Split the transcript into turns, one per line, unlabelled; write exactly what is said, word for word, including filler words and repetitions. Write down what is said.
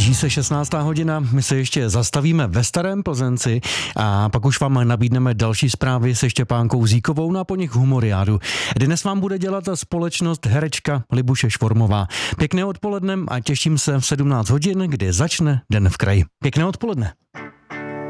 Blíží se šestnáctá hodina, my se ještě zastavíme ve Starém Plzenci a pak už vám nabídneme další zprávy se Štěpánkou Zíkovou na po nich humoriádu. Dnes vám bude dělat společnost herečka Libuše Švormová. Pěkné odpoledne a těším se v sedmnáct hodin, kdy začne Den v kraji. Pěkné odpoledne.